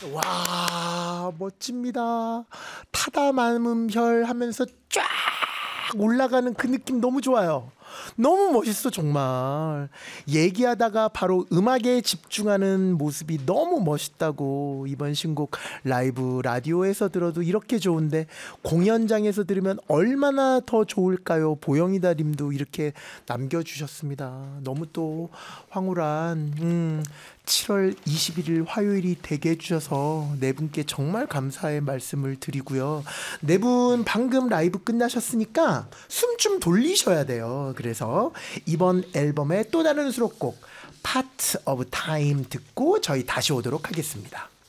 와, 멋집니다. 타다 마는 별 하면서 쫙 올라가는 그 느낌 너무 좋아요. 너무 멋있어 정말. 얘기하다가 바로 음악에 집중하는 모습이 너무 멋있다고. 이번 신곡 라이브 라디오에서 들어도 이렇게 좋은데 공연장에서 들으면 얼마나 더 좋을까요? 보영이다 님도 이렇게 남겨주셨습니다. 너무 또 황홀한 7월 21일 화요일이 되게 해주셔서 네 분께 정말 감사의 말씀을 드리고요. 네 분 방금 라이브 끝나셨으니까 숨 좀 돌리셔야 돼요. 그래서 이번 앨범의 또 다른 수록곡 Part of Time 듣고 저희 다시 오도록 하겠습니다.